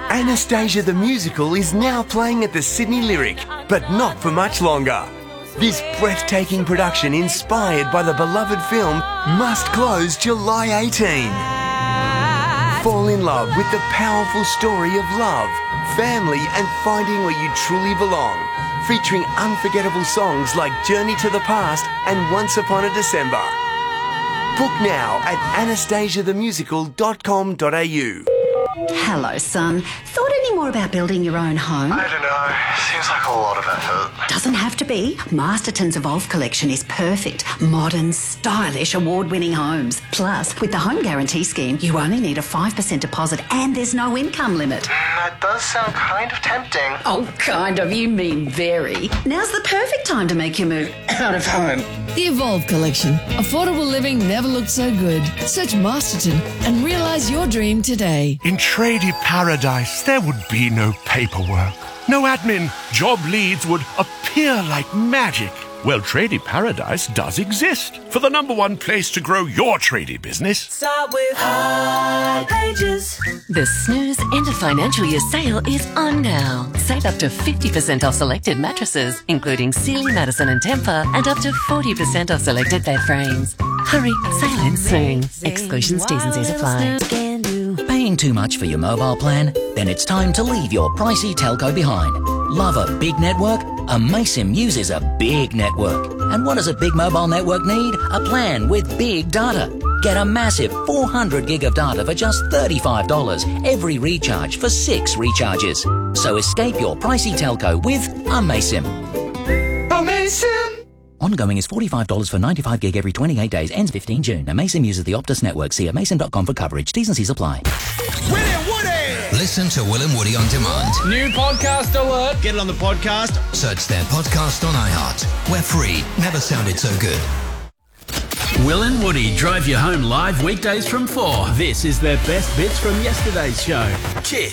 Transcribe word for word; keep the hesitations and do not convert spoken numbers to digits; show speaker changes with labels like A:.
A: Anastasia the Musical is now playing at the Sydney Lyric, but not for much longer. This breathtaking production, inspired by the beloved film, must close July eighteenth. Fall in love with the powerful story of love, family and finding where you truly belong. Featuring unforgettable songs like Journey to the Past and Once Upon a December. Book now at anastasia the musical dot com dot a u.
B: Hello, son. Thought any more about building your own home?
C: I don't know. Seems like a lot of effort.
B: Doesn't have to be. Masterton's Evolve collection is perfect. Modern, stylish, award-winning homes. Plus, with the Home Guarantee Scheme, you only need a five percent deposit and there's no income limit.
C: That does sound kind of tempting.
B: Oh, kind of. You mean very. Now's the perfect time to make your move out of home.
D: The Evolve collection. Affordable living never looked so good. Search Masterton and realise your dream today.
E: In Tradie Paradise, there would be no paperwork, no admin. Job leads would appear like magic. Well, Tradie Paradise does exist for the number one place to grow your tradie business.
F: Start with High Pages.
G: The Snooze End of Financial Year sale is on now. Save up to fifty percent off selected mattresses, including Sealy, Madison and Tempur, and up to forty percent off selected bed frames. Hurry, sale ends soon. Exclusions, T's and C's apply.
H: Paying too much for your mobile plan? Then it's time to leave your pricey telco behind. Love a big network? Amaysim uses a big network. And what does a big mobile network need? A plan with big data. Get a massive four hundred gig of data for just thirty-five dollars every recharge for six recharges. So escape your pricey telco with Amaysim.
A: Amaysim!
H: Ongoing is forty-five dollars for ninety-five gig every twenty-eight days. Ends fifteenth June. Amaysim uses the Optus network. See amaysim dot com for coverage. T's and C's apply.
I: Will and Woody!
J: Listen to Will and Woody on demand.
I: New podcast alert. Get it on the podcast.
J: Search their podcast on iHeart. We're free. Never sounded so good.
K: Will and Woody drive you home live weekdays from four. This is their best bits from yesterday's show. Kiss.